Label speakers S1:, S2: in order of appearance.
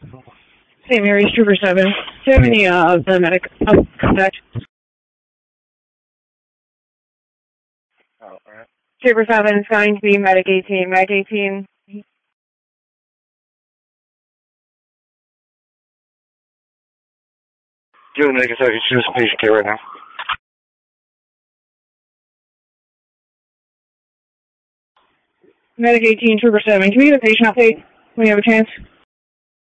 S1: St. Mary's Trooper 7. Do you have any paramedic contact?
S2: Oh, all right.
S1: Trooper 7 is going to be Medic 18. Medic 18.
S2: Doing Medic 30, choose patient care right now.
S1: Medic 18, Trooper 7. Can we get a patient update when you have a chance?